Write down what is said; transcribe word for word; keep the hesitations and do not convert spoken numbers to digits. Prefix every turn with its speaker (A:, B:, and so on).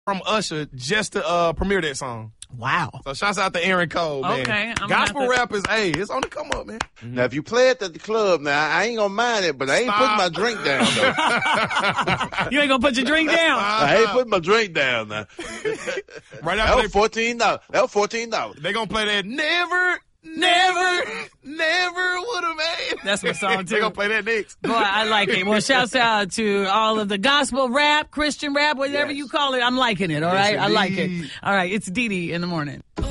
A: from Usher just to uh, premiere that song.
B: Wow.
A: So shouts out to Aaron Cole, man.
B: Okay. I'm
A: Gospel
B: to...
A: rap is, hey, it's on the come up, man.
C: Mm-hmm. Now, if you play it at the club, now, I ain't gonna mind it, but I ain't
A: Stop.
C: putting my drink down, though.
B: You ain't gonna put your drink down?
C: I ain't putting my drink down now.
A: Right
C: that
A: after
C: was fourteen dollars. That was fourteen dollars.
A: They gonna play that never, never, never would have made.
B: That's my song, too.
A: They gonna play that next.
B: Boy, I like it. Well, shouts out to all of the gospel rap, Christian rap, whatever
C: Yes.
B: you call it. I'm liking it, all
A: Yes,
B: right? I like it.
A: indeed.
B: All right, it's Dee Dee in the morning.